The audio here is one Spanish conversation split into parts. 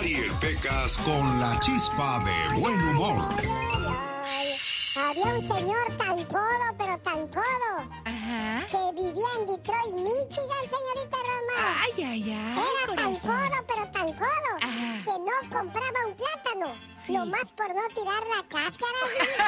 y el Pecas con la chispa de buen humor. Había un señor tan codo, pero tan codo. Ajá. Que vivía en Detroit, Michigan, señorita Roma. Ay. Era corazón. tan codo, pero tan codo. Ajá. Que no compraba un plátano. Sí. Nomás por no tirar la cáscara.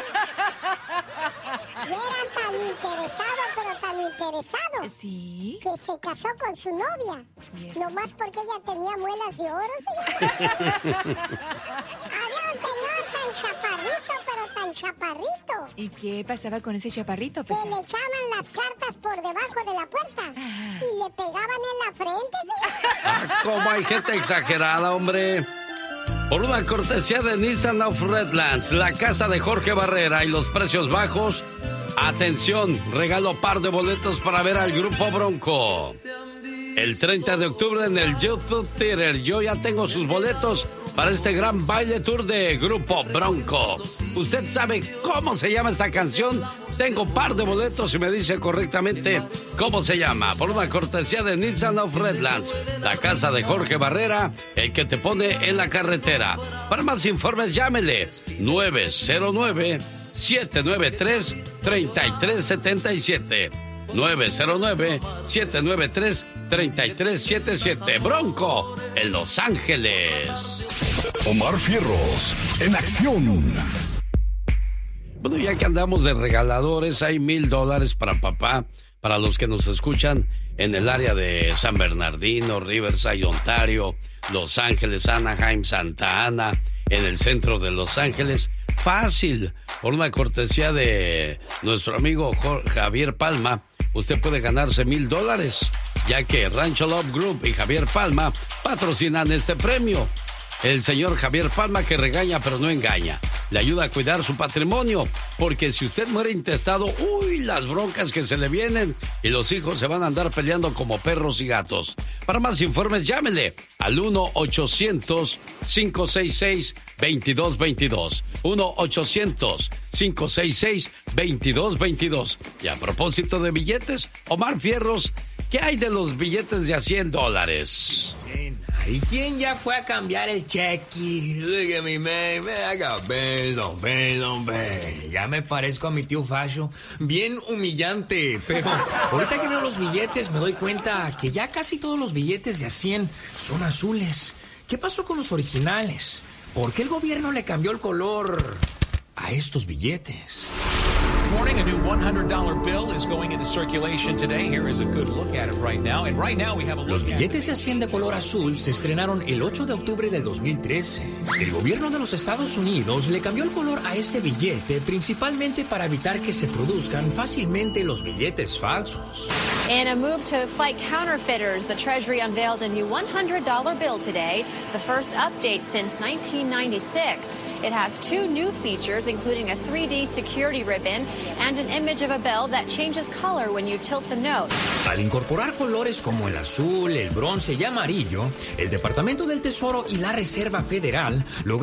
Y era tan interesado, pero tan interesado. Sí. Que se casó con su novia. ¿Y eso? Nomás porque ella tenía muelas de oro, señor. Había un señor tan chaparrito, pero tan chaparrito. ¿Y qué pasaba con ese chaparrito, Que Pecas? le echaban las cartas por debajo de la puerta. Ah. Y le pegaban en la frente, señor. ¿Cómo hay gente exagerada, hombre? Por una cortesía de Nissan of Redlands, la casa de Jorge Barrera y los precios bajos. Atención, regalo par de boletos para ver al Grupo Bronco. El 30 de octubre en el YouTube Theater. Yo ya tengo sus boletos para este gran baile tour de Grupo Bronco. ¿Usted sabe cómo se llama esta canción? Tengo par de boletos y me dice correctamente cómo se llama. Por una cortesía de Nissan of Redlands, la casa de Jorge Barrera, el que te pone en la carretera. Para más informes, llámele 909-793-3377. 909-793-3377. Bronco, en Los Ángeles. Omar Fierros, en acción. Bueno, ya que andamos de regaladores, hay $1,000 para papá, para los que nos escuchan en el área de San Bernardino, Riverside, Ontario, Los Ángeles, Anaheim, Santa Ana, en el centro de Los Ángeles. Fácil, por una cortesía de nuestro amigo Javier Palma, usted puede ganarse $1,000, ya que Rancho Love Group y Javier Palma patrocinan este premio. El señor Javier Palma, que regaña pero no engaña, le ayuda a cuidar su patrimonio, porque si usted muere intestado, uy, las broncas que se le vienen y los hijos se van a andar peleando como perros y gatos. Para más informes, llámele al 1-800-566-2222. 1-800-566-2222. Y a propósito de billetes, Omar Fierros, ¿qué hay de los billetes de $100? ¿Y quién ya fue a cambiar el cheque? Look at me, man. I got bills. Ya me parezco a mi tío Fasho. Bien humillante. Pero ahorita que veo los billetes me doy cuenta que ya casi todos los billetes de a 100 son azules. ¿Qué pasó con los originales? ¿Por qué el gobierno le cambió el color a estos billetes? Morning, a new $100 bill is going into circulation today. Here is a good look at it right now. And right now we have a look. Los billetes de 100 de color azul se estrenaron el 8 de octubre del 2013. El gobierno de los Estados Unidos le cambió el color a este billete principalmente para evitar que se produzcan fácilmente los billetes falsos. In a move to fight counterfeiters, the Treasury unveiled a new $100 bill today, the first update since 1996. It has two new features, including a 3D security ribbon and an image of a bell that changes color when you tilt the note. Al incorporar colores como el azul, el bronce y amarillo, el Departamento del Tesoro y la Reserva Federal lograron